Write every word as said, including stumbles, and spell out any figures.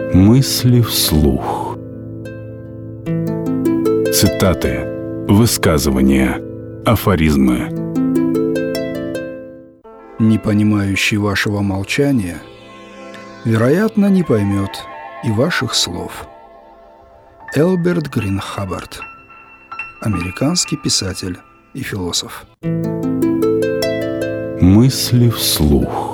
Мысли вслух. Цитаты, высказывания, афоризмы. Не понимающий вашего молчания, вероятно, не поймет и ваших слов. Элберт Грин Хаббард, американский писатель и философ. Мысли вслух.